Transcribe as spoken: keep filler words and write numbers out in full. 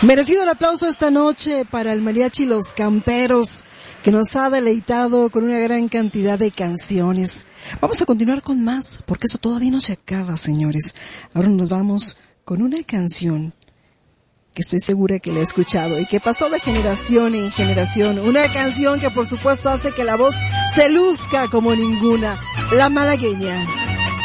Merecido el aplauso esta noche para el Mariachi Los Camperos, que nos ha deleitado con una gran cantidad de canciones. Vamos a continuar con más, porque eso todavía no se acaba, señores. Ahora nos vamos con una canción que estoy segura que la he escuchado y que pasó de generación en generación. Una canción que por supuesto hace que la voz se luzca como ninguna. La Malagueña.